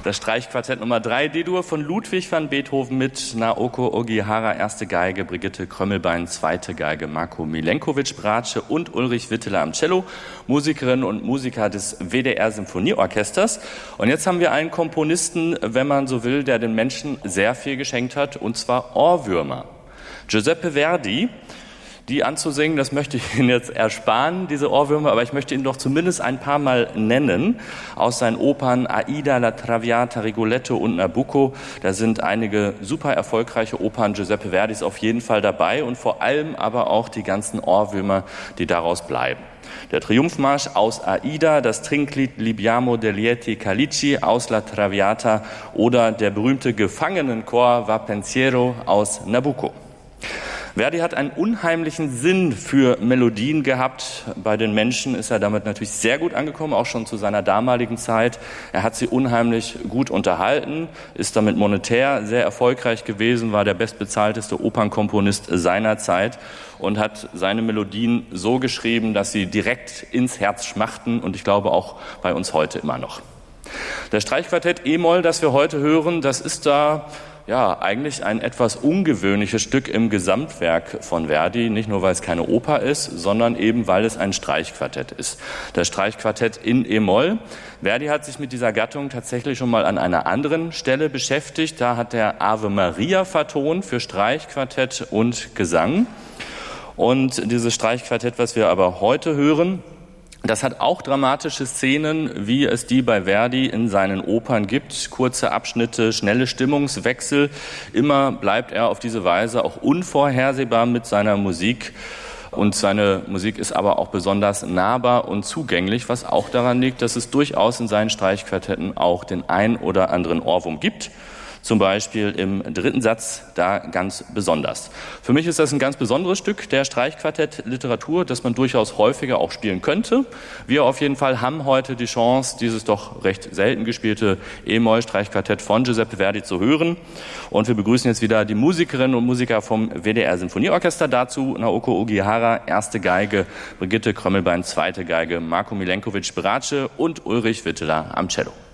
Das Streichquartett Nummer 3 D-Dur von Ludwig van Beethoven mit Naoko Ogihara, erste Geige, Brigitte Krömmelbein, zweite Geige, Marko Milenkovic, Bratsche und Ulrich Witteler am Cello, Musikerinnen und Musiker des WDR Symphonieorchesters. Und jetzt haben wir einen Komponisten, wenn man so will, der den Menschen sehr viel geschenkt hat, und zwar Ohrwürmer. Giuseppe Verdi. Die anzusingen, das möchte ich Ihnen jetzt ersparen, diese Ohrwürmer, aber ich möchte Ihnen doch zumindest ein paar Mal nennen aus seinen Opern Aida, La Traviata, Rigoletto und Nabucco. Da sind einige super erfolgreiche Opern Giuseppe Verdis auf jeden Fall dabei und vor allem aber auch die ganzen Ohrwürmer, die daraus bleiben. Der Triumphmarsch aus Aida, das Trinklied Libiamo de Lieti Calici aus La Traviata oder der berühmte Gefangenenchor Va Pensiero aus Nabucco. Verdi hat einen unheimlichen Sinn für Melodien gehabt. Bei den Menschen ist er damit natürlich sehr gut angekommen, auch schon zu seiner damaligen Zeit. Er hat sie unheimlich gut unterhalten, ist damit monetär sehr erfolgreich gewesen, war der bestbezahlteste Opernkomponist seiner Zeit und hat seine Melodien so geschrieben, dass sie direkt ins Herz schmachten, und ich glaube auch bei uns heute immer noch. Das Streichquartett E-Moll, das wir heute hören, das ist da eigentlich ein etwas ungewöhnliches Stück im Gesamtwerk von Verdi, nicht nur, weil es keine Oper ist, sondern eben, weil es ein Streichquartett ist. Das Streichquartett in E-Moll. Verdi hat sich mit dieser Gattung tatsächlich schon mal an einer anderen Stelle beschäftigt. Da hat er Ave Maria vertont für Streichquartett und Gesang. Und dieses Streichquartett, was wir aber heute hören, das hat auch dramatische Szenen, wie es die bei Verdi in seinen Opern gibt. Kurze Abschnitte, schnelle Stimmungswechsel. Immer bleibt er auf diese Weise auch unvorhersehbar mit seiner Musik. Und seine Musik ist aber auch besonders nahbar und zugänglich, was auch daran liegt, dass es durchaus in seinen Streichquartetten auch den ein oder anderen Ohrwurm gibt. Zum Beispiel im dritten Satz, da ganz besonders. Für mich ist das ein ganz besonderes Stück der Streichquartett-Literatur, das man durchaus häufiger auch spielen könnte. Wir auf jeden Fall haben heute die Chance, dieses doch recht selten gespielte E-Moll-Streichquartett von Giuseppe Verdi zu hören. Und wir begrüßen jetzt wieder die Musikerinnen und Musiker vom WDR Symphonieorchester dazu. Naoko Ogihara, erste Geige, Brigitte Krömmelbein, zweite Geige, Marko Milenkovic, Bratsche und Ulrich Witteler am Cello.